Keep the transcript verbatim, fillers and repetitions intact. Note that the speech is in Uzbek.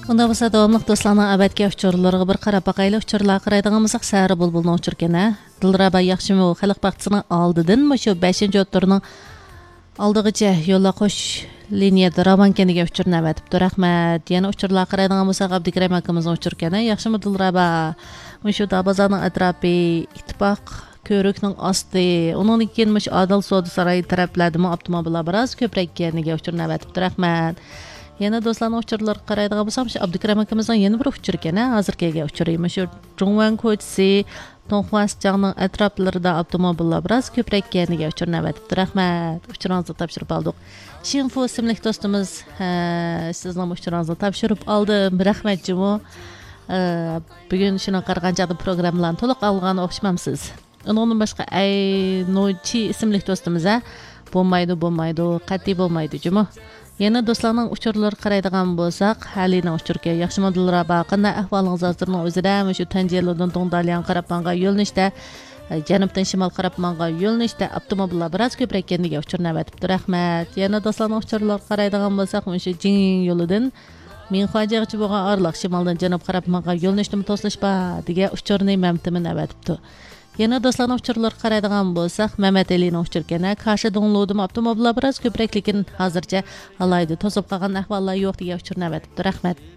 Unda bo'lsa davomli do'stlarning abadga uchurlariga bir qarab baqaylik. Uchurlar qaraydigan bo'lsak, Sari bulbulning uchurkani. Dilraba yaxshimi xalq baxtisining oldidan shu beshinchi o'ttirning oldigacha yo'llar qo'sh liniyada romankaniga uchur navatibdi. Rahmat. Yana uchurlar qaraydigan bo'lsak, Abdikram akamizning uchurkani. Yaxshimi Dilraba shu bozorning atrofi ittifoq ko'rikning osti, undan keyin mush Adil Savdo saroyi taraflarida avtomobillar biroz ko'proq kaniga uchur navatibdi. Rahmat. Yana do'stlarning uchurlar qaraydigan bo'lsam, shu Abdikram akamizning yana bir uchur ekan, hozirgaga uchuraymi. Shu Jungwan ko'chasi, Tonghwasjangning atroflarida avtomobillar biroz ko'proq kaniga uchur navatibdi. Rahmat. Uchuringizni topshirib oldik. Shinfu ismli do'stimiz, sizning uchuringizni topshirib oldim. Rahmat jimo. Bugun shuna qarag'anchada programmalarni to'liq olgan o'xshamamsiz. Undan boshqa ay Nochi ismli do'stimiz a bo'lmaydi, bo'lmaydi, qat'iy bo'lmaydi jimo. Yana do'stlarning uchurlar qaraydigan bo'lsak, Halina uchurga yaxshi modullar bor. Qanday ahvolingiz hozirning o'zida shu Tanjeldan Tongdaliyan qarab manga yo'lnishda, janubdan shimol qarab manga yo'lnishda avtomobillar biroz ko'proq kendiga uchur navatibdi. Rahmat. Yana do'stlarning uchurlar qaraydigan bo'lsak, shu Jing yo'lidan men xo'jachi bo'lgan orliq shimoldan janub qarab manga yo'lnishdimi to'slashba degan uchurni mamtimin navatibdi. Yana do'stlarning uchurlar qaraydigan bo'lsak, Mehmet Alining uchurkani qarshi downloadim avtomobillar biroz ko'proq, lekin hozircha alayda to'sib qolgan ahvollar yo'q degan uchur navatibdi. Rahmat.